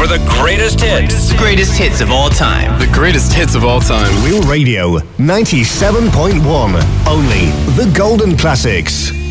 for the greatest hits. The greatest hits of all time. The greatest hits of all time. Real Radio 97.1. Only the golden classics.